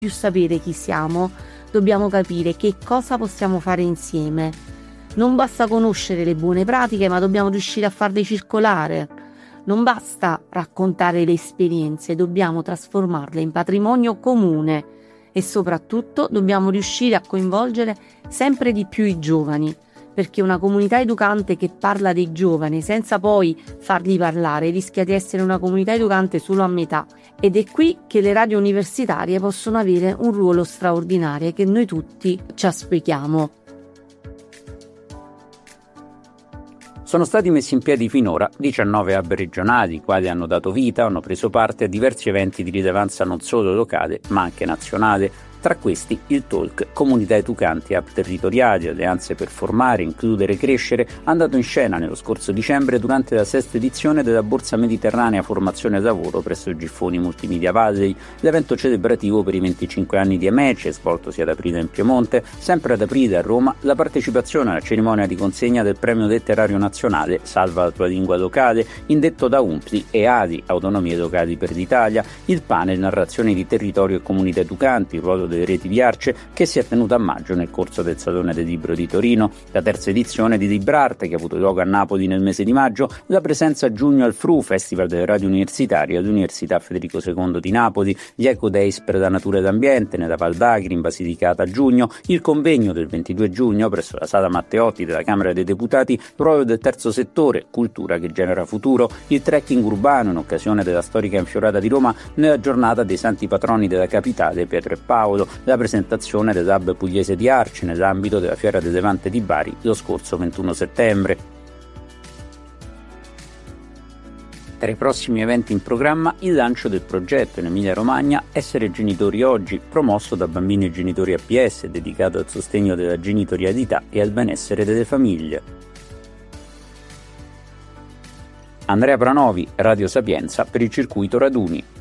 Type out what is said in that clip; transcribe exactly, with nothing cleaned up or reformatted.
più sapere chi siamo, dobbiamo capire che cosa possiamo fare insieme. Non basta conoscere le buone pratiche, ma dobbiamo riuscire a farle circolare. Non basta raccontare le esperienze, dobbiamo trasformarle in patrimonio comune e soprattutto dobbiamo riuscire a coinvolgere sempre di più i giovani, perché una comunità educante che parla dei giovani senza poi farli parlare rischia di essere una comunità educante solo a metà, ed è qui che le radio universitarie possono avere un ruolo straordinario e che noi tutti ci auspichiamo. Sono stati messi in piedi finora diciannove hub regionali, i quali hanno dato vita, hanno preso parte a diversi eventi di rilevanza non solo locale ma anche nazionale. Tra questi il Talk, Comunità Educanti Hub Territoriali, alleanze per formare, includere, crescere, andato in scena nello scorso dicembre durante la sesta edizione della Borsa Mediterranea Formazione e Lavoro presso il Giffoni Multimedia Valley, l'evento celebrativo per i venticinque anni di Amece, svoltosi ad aprile in Piemonte. Sempre ad aprile a Roma la partecipazione alla cerimonia di consegna del Premio Letterario Nazionale Salva la tua lingua locale, indetto da U N P L I e A D I, Autonomie Locali per l'Italia, il panel Narrazioni di Territorio e Comunità Educanti, il ruolo delle reti di Arce, che si è tenuta a maggio nel corso del Salone del Libro di Torino, la terza edizione di Librarte che ha avuto luogo a Napoli nel mese di maggio, la presenza a giugno al F R U, Festival delle Radio Universitarie all'Università Federico secondo di Napoli, gli Eco Days per la Natura e l'Ambiente nella Val d'Agri in Basilicata a giugno, il convegno del ventidue giugno presso la Sala Matteotti della Camera dei Deputati, ruolo del terzo settore, cultura che genera futuro, il trekking urbano in occasione della storica infiorata di Roma nella giornata dei santi patroni della capitale Pietro e Paolo, la presentazione dell'hub pugliese di Arce nell'ambito della Fiera del Levante di Bari lo scorso ventuno settembre. Tra i prossimi eventi in programma il lancio del progetto in Emilia-Romagna Essere Genitori Oggi, promosso da Bambini e Genitori A P S, dedicato al sostegno della genitorialità e al benessere delle famiglie. Andrea Pranovi, Radio Sapienza per il circuito Raduni.